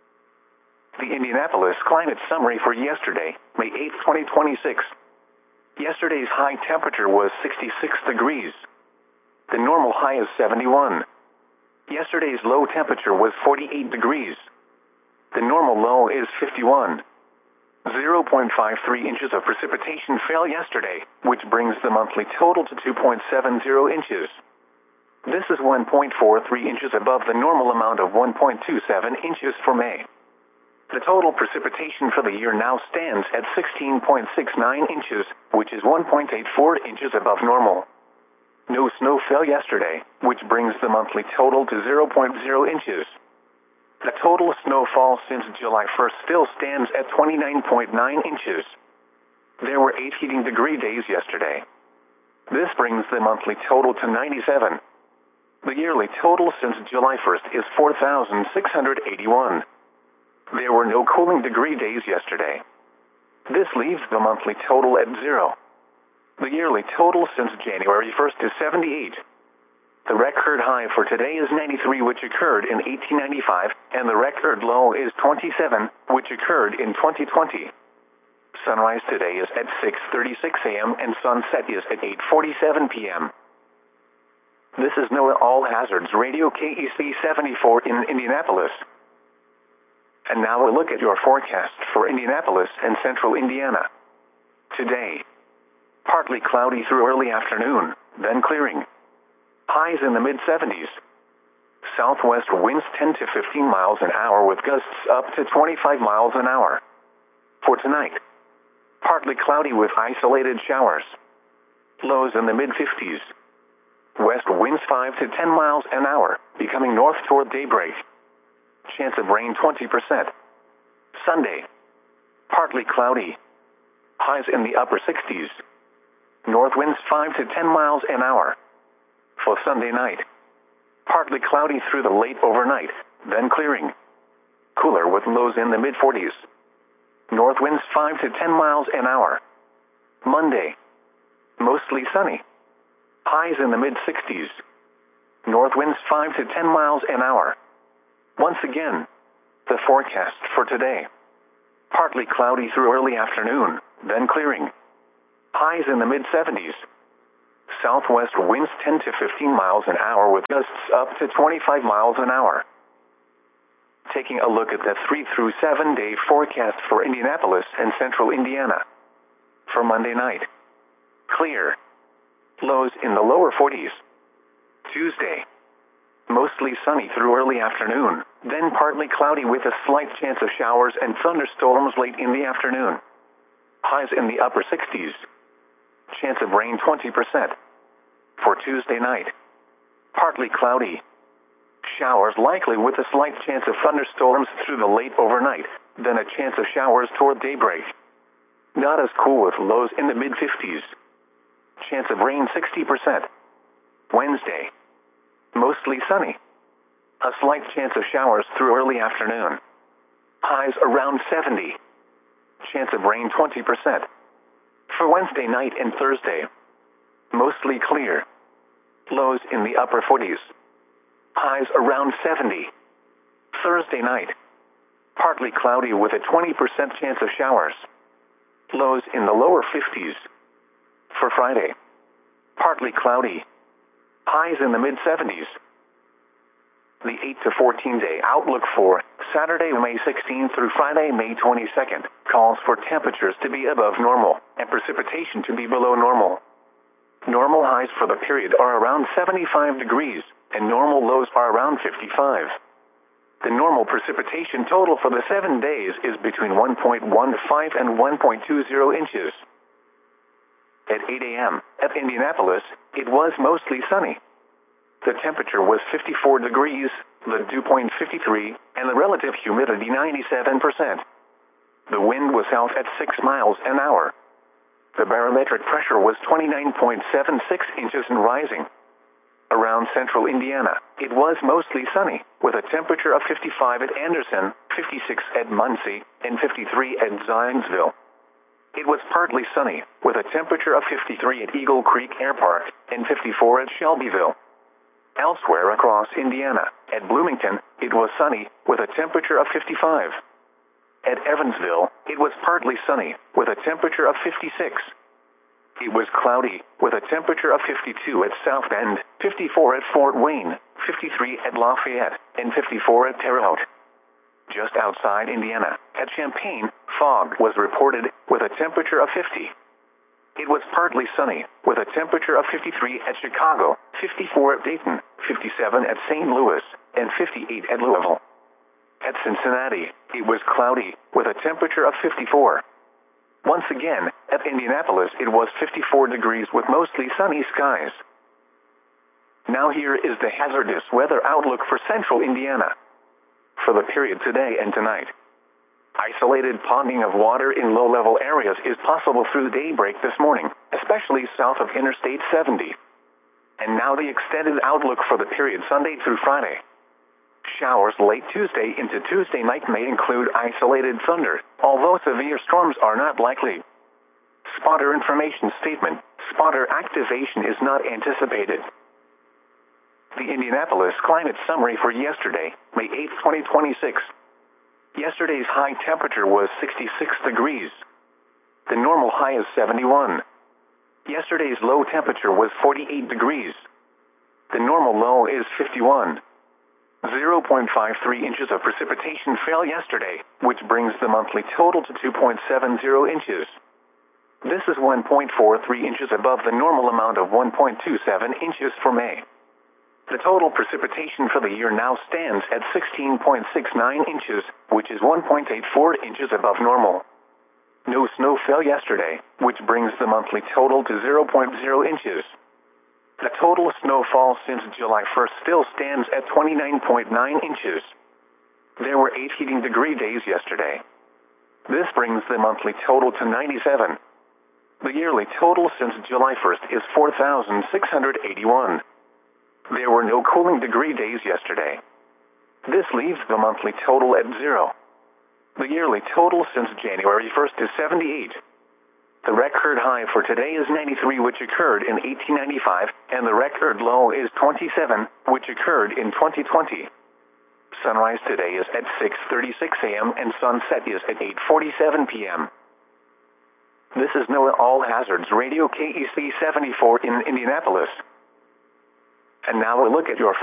The Indianapolis Climate Summary for yesterday, May eighth, twenty twenty-six. Yesterday's high temperature was sixty-six degrees. The normal high is seventy-one. Yesterday's low temperature was forty-eight degrees. The normal low is fifty-one. zero point five three inches of precipitation fell yesterday, which brings the monthly total to two point seven zero inches. This is one point four three inches above the normal amount of one point two seven inches for May. The total precipitation for the year now stands at sixteen point six nine inches, which is one point eight four inches above normal. No snow fell yesterday, which brings the monthly total to zero point zero inches. The total snowfall since July first still stands at twenty-nine point nine inches. There were eight heating degree days yesterday. This brings the monthly total to ninety-seven. The yearly total since July first is four thousand six hundred eighty-one. There were no cooling degree days yesterday. This leaves the monthly total at zero. The yearly total since January first is seventy-eight. The record high for today is ninety-three, which occurred in eighteen ninety-five, and the record low is twenty-seven, which occurred in twenty twenty. Sunrise today is at six thirty-six a m and sunset is at eight forty-seven p m This is NOAA All Hazards Radio K E C seventy-four in Indianapolis. And now a look at your forecast for Indianapolis and central Indiana. Today, partly cloudy through early afternoon, then clearing. Highs in the mid seventies. Southwest winds ten to fifteen miles an hour with gusts up to twenty-five miles an hour. For tonight, partly cloudy with isolated showers. Lows in the mid fifties. West winds five to ten miles an hour, becoming north toward daybreak. Chance of rain twenty percent. Sunday, partly cloudy. Highs in the upper sixties. North winds five to ten miles an hour. For Sunday night, partly cloudy through the late overnight, then clearing. Cooler with lows in the mid forties. North winds five to ten miles an hour. Monday, mostly sunny. Highs in the mid sixties. North winds five to ten miles an hour. Once again, the forecast for today. Partly cloudy through early afternoon, then clearing. Highs in the mid seventies. Southwest winds ten to fifteen miles an hour with gusts up to twenty-five miles an hour. Taking a look at the three through seven day forecast for Indianapolis and central Indiana. For Monday night. Clear. Lows in the lower forties. Tuesday. Mostly sunny through early afternoon, then partly cloudy with a slight chance of showers and thunderstorms late in the afternoon. Highs in the upper sixties. Chance of rain twenty percent. For Tuesday night. Partly cloudy. Showers likely with a slight chance of thunderstorms through the late overnight, then a chance of showers toward daybreak. Not as cool with lows in the mid fifties. Chance of rain sixty percent. Wednesday. Mostly sunny. A slight chance of showers through early afternoon. Highs around seventy. Chance of rain twenty percent. For Wednesday night and Thursday. Mostly clear. Lows in the upper forties. Highs around seventy. Thursday night. Partly cloudy with a twenty percent chance of showers. Lows in the lower fifties. For Friday. Partly cloudy. Highs in the mid seventies. The eight to fourteen day outlook for Saturday, May sixteenth through Friday, May twenty-second, calls for temperatures to be above normal and precipitation to be below normal. Normal highs for the period are around seventy-five degrees, and normal lows are around fifty-five. The normal precipitation total for the seven days is between one point one five and one point two zero inches. At eight a m at Indianapolis, it was mostly sunny. The temperature was fifty-four degrees, the dew point fifty-three, and the relative humidity ninety-seven percent. The wind was south at six miles an hour. The barometric pressure was twenty-nine point seven six inches and rising. Around central Indiana, it was mostly sunny, with a temperature of fifty-five at Anderson, fifty-six at Muncie, and fifty-three at Zionsville. It was partly sunny, with a temperature of fifty-three at Eagle Creek Air Park, and fifty-four at Shelbyville. Elsewhere across Indiana, at Bloomington, it was sunny, with a temperature of fifty-five. At Evansville, it was partly sunny, with a temperature of fifty-six. It was cloudy, with a temperature of fifty-two at South Bend, fifty-four at Fort Wayne, fifty-three at Lafayette, and fifty-four at Terre Haute. Just outside Indiana, at Champaign, fog was reported, with a temperature of fifty. It was partly sunny, with a temperature of fifty-three at Chicago, fifty-four at Dayton, fifty-seven at Saint Louis, and fifty-eight at Louisville. At Cincinnati, it was cloudy, with a temperature of fifty-four. Once again, at Indianapolis, it was fifty-four degrees with mostly sunny skies. Now here is the hazardous weather outlook for central Indiana. For the period today and tonight. Isolated ponding of water in low-level areas is possible through daybreak this morning, especially south of Interstate seventy. And now the extended outlook for the period Sunday through Friday. Showers late Tuesday into Tuesday night may include isolated thunder, although severe storms are not likely. Spotter information statement: spotter activation is not anticipated. The Indianapolis climate summary for yesterday, May eighth, twenty twenty-six. Yesterday's high temperature was sixty-six degrees. The normal high is seventy-one. Yesterday's low temperature was forty-eight degrees. The normal low is fifty-one. zero point five three inches of precipitation fell yesterday, which brings the monthly total to two point seven zero inches. This is one point four three inches above the normal amount of one point two seven inches for May. The total precipitation for the year now stands at sixteen point six nine inches, which is one point eight four inches above normal. No snow fell yesterday, which brings the monthly total to zero point zero inches. The total snowfall since July first still stands at twenty-nine point nine inches. There were eight heating degree days yesterday. This brings the monthly total to ninety-seven. The yearly total since July first is four thousand six hundred eighty-one. There were no cooling degree days yesterday. This leaves the monthly total at zero. The yearly total since January first is seventy-eight. The record high for today is ninety-three, which occurred in eighteen ninety-five, and the record low is twenty-seven, which occurred in twenty twenty. Sunrise today is at six thirty-six a.m. and sunset is at eight forty-seven p.m. This is NOAA All Hazards Radio K E C seventy-four in Indianapolis. And now a look at your